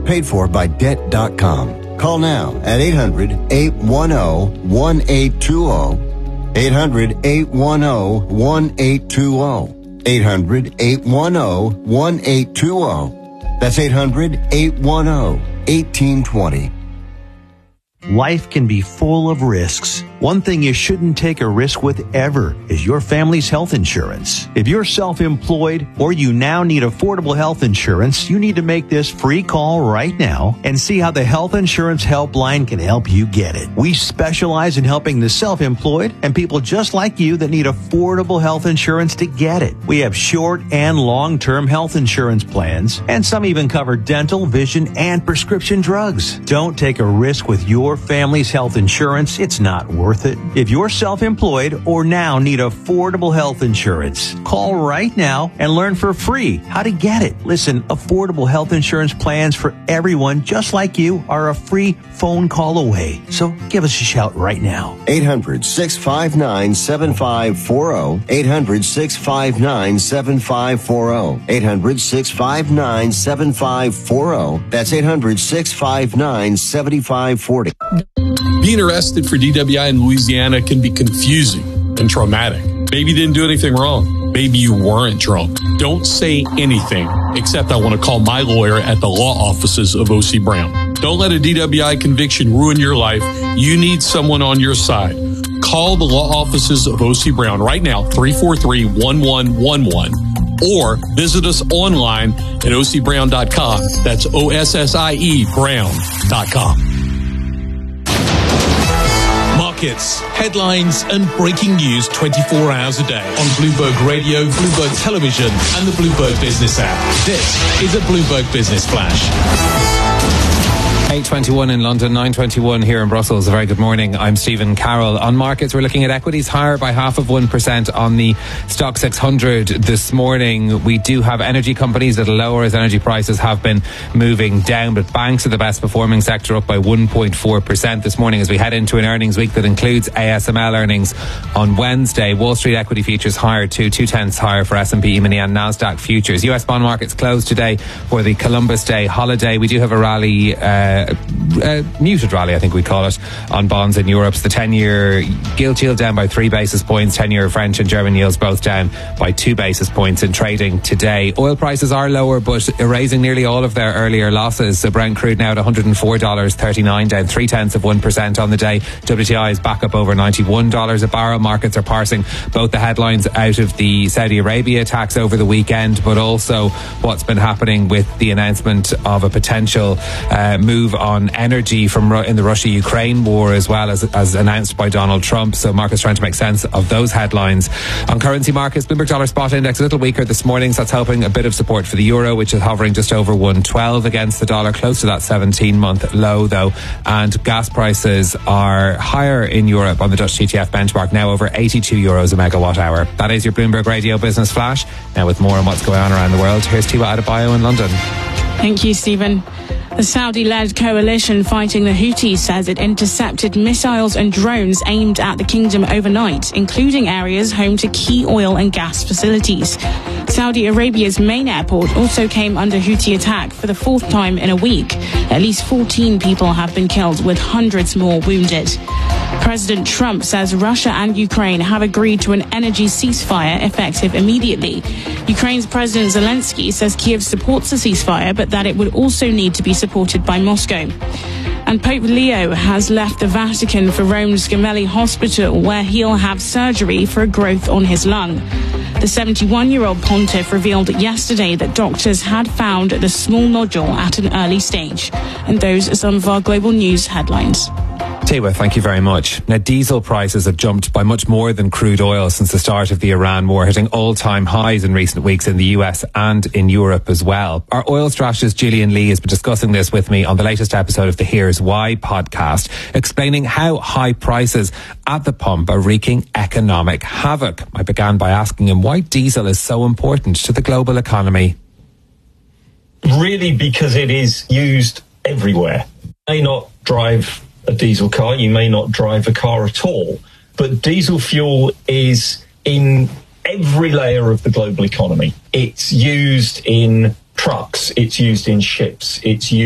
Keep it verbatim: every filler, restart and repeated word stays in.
paid for by debt dot com. Call now at eight hundred, eight one zero, one eight two zero. eight hundred, eight one zero, one eight two zero. eight hundred, eight one zero, one eight two zero. That's eight hundred, eight one zero, one eight two zero. Life can be full of risks. One thing you shouldn't take a risk with ever is your family's health insurance. If you're self-employed or you now need affordable health insurance, you need to make this free call right now and see how the Health Insurance Helpline can help you get it. We specialize in helping the self-employed and people just like you that need affordable health insurance to get it. We have short and long-term health insurance plans, and some even cover dental, vision, and prescription drugs. Don't take a risk with your family's health insurance. It's not worth it. If you're self-employed or now need affordable health insurance, call right now and learn for free how to get it. Listen, affordable health insurance plans for everyone just like you are a free phone call away. So give us a shout right now. eight hundred, six five nine, seven five four zero. eight hundred, six five nine, seven five four zero. eight hundred, six five nine, seven five four zero. That's eight hundred, six five nine, seven five four zero. Being arrested for D W I in Louisiana can be confusing and traumatic. Maybe you didn't do anything wrong. Maybe you weren't drunk. Don't say anything except I want to call my lawyer at the law offices of O C Brown. Don't let a D W I conviction ruin your life. You need someone on your side. Call the law offices of O C Brown right now, three four three, one one one one, or visit us online at O C Brown dot com. That's O S S I E Brown dot com. Markets, headlines, and breaking news twenty-four hours a day on Bloomberg Radio, Bloomberg Television, and the Bloomberg Business app. This is a Bloomberg Business Flash. eight twenty-one in London, nine twenty-one here in Brussels. A very good morning. I'm Stephen Carroll. On markets, we're looking at equities higher by half of one percent on the Stock six hundred this morning. We do have energy companies that are lower as energy prices have been moving down, but banks are the best performing sector, up by one point four percent this morning as we head into an earnings week that includes A S M L earnings on Wednesday. Wall Street equity futures higher too, two tenths higher for S and P E-mini and NASDAQ futures. U S bond markets closed today for the Columbus Day holiday. We do have a rally, uh, a muted rally, I think we call it, on bonds in Europe. The ten-year gilt yield down by three basis points. ten-year French and German yields both down by two basis points in trading today. Oil prices are lower, but erasing nearly all of their earlier losses. So Brent crude now at one hundred four dollars thirty-nine, down three tenths of one percent on the day. W T I is back up over ninety-one dollars a barrel. Markets are parsing both the headlines out of the Saudi Arabia attacks over the weekend, but also what's been happening with the announcement of a potential uh, move on energy from Ru- in the Russia-Ukraine war, as well as as announced by Donald Trump. So markets trying to make sense of those headlines. On currency markets, Bloomberg Dollar Spot Index a little weaker this morning, so that's helping a bit of support for the euro, which is hovering just over one twelve against the dollar, close to that seventeen-month low though. And gas prices are higher in Europe on the Dutch T T F benchmark, now over eighty-two euros a megawatt hour. That is your Bloomberg Radio Business Flash. Now with more on what's going on around the world, here's Tiwa Adebayo in London. Thank you, Stephen. The Saudi-led coalition fighting the Houthis says it intercepted missiles and drones aimed at the kingdom overnight, including areas home to key oil and gas facilities. Saudi Arabia's main airport also came under Houthi attack for the fourth time in a week. At least fourteen people have been killed, with hundreds more wounded. President Trump says Russia and Ukraine have agreed to an energy ceasefire effective immediately. Ukraine's President Zelensky says Kiev supports the ceasefire, but that it would also need to be supported by Moscow. And Pope Leo has left the Vatican for Rome's Gemelli Hospital, where he'll have surgery for a growth on his lung. The seventy-one-year-old pontiff revealed yesterday that doctors had found the small nodule at an early stage. And those are some of our global news headlines. Tiwa, thank you very much. Now, diesel prices have jumped by much more than crude oil since the start of the Iran war, hitting all-time highs in recent weeks in the U S and in Europe as well. Our oil strategist Gillian Lee has been discussing this with me on the latest episode of the Here's Why podcast, explaining how high prices at the pump are wreaking economic havoc. I began by asking him why diesel is so important to the global economy. Really, because it is used everywhere. You may not drive a diesel car, you may not drive a car at all, but diesel fuel is in every layer of the global economy. It's used in trucks, it's used in ships, it's used